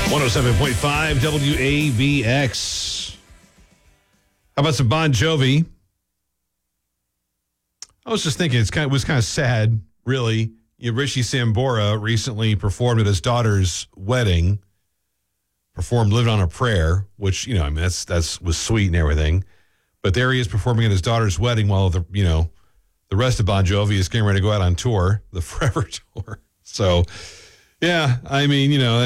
107.5 WABX. How about some Bon Jovi? I was just thinking it was kind of sad, really. Richie Sambora recently performed at his daughter's wedding, performed Living on a Prayer, which, that's was sweet and everything. But there he is performing at his daughter's wedding while the rest of Bon Jovi is getting ready to go out on tour, the Forever Tour. So, yeah,